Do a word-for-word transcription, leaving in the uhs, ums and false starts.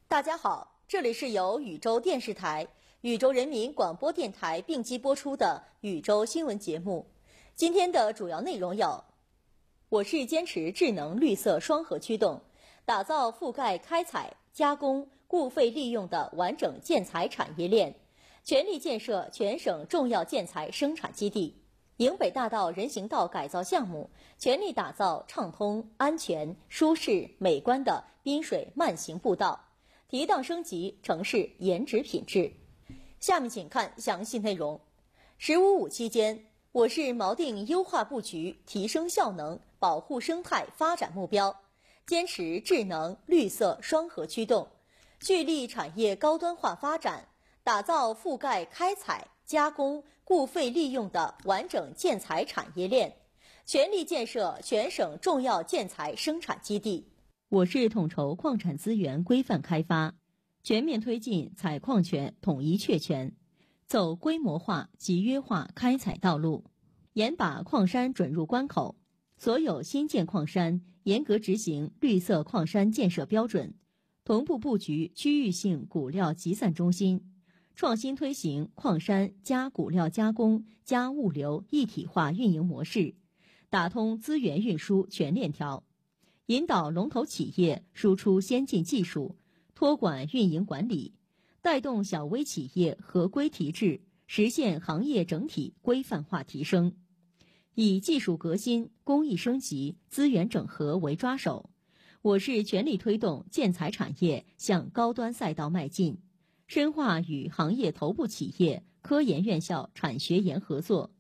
大家好，这里是由禹州电视台、禹州人民广播电台并机播出的禹州新闻节目。今天的主要内容有：我市坚持智能绿色双核驱动，打造覆盖开采、加工、固废利用的完整建材产业链，全力建设全省重要建材生产基地。营北大道人行道改造项目全力打造畅通、安全、舒适、美观的滨水慢行步道，提档升级城市颜值品质。下面请看详细内容。十五五期间，我市锚定优化布局、提升效能、保护生态发展目标，坚持智能绿色双核驱动，蓄力产业高端化发展，打造覆盖开采、加工、固废利用的完整建材产业链，全力建设全省重要建材生产基地。我市统筹矿产资源规范开发，全面推进采矿权统一确权，走规模化、集约化开采道路，严把矿山准入关口，所有新建矿山严格执行绿色矿山建设标准，同步布局区域性钴料集散中心，创新推行矿山加钴料加工加物流一体化运营模式，打通资源运输全链条，引导龙头企业输出先进技术，托管运营管理，带动小微企业合规提质，实现行业整体规范化提升。以技术革新、工艺升级、资源整合为抓手，我市全力推动建材产业向高端赛道迈进，深化与行业头部企业、科研院校产学研合作，